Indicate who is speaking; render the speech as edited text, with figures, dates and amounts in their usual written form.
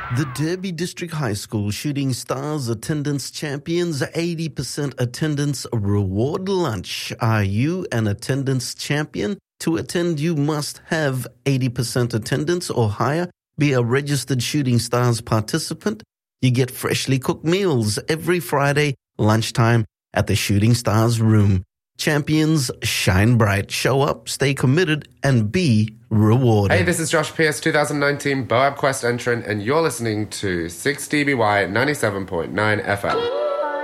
Speaker 1: The Derby District High School Shooting Stars Attendance Champions 80% Attendance Reward Lunch. Are you an attendance champion? To attend, you must have 80% attendance or higher, be a registered Shooting Stars participant. You get freshly cooked meals every Friday lunchtime at the Shooting Stars room. Champions shine bright, show up, stay committed, and be rewarded.
Speaker 2: Hey, this is Josh Pierce, 2019 Boab Quest entrant, and you're listening to 6DBY 97.9 FM.